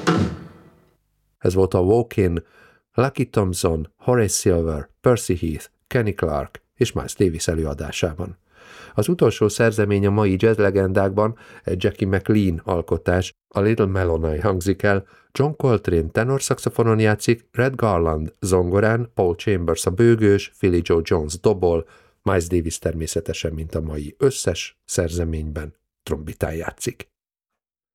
Ez volt a Walk-In, Lucky Thompson, Horace Silver, Percy Heath, Kenny Clarke és Miles Davis előadásában. Az utolsó szerzemény a mai jazz legendákban egy Jackie McLean alkotás, a Little Melody hangzik el, John Coltrane tenorszaxofonon játszik, Red Garland zongorán, Paul Chambers a bőgős, Philly Joe Jones dobol, Miles Davis természetesen, mint a mai összes szerzeményben trombitán játszik.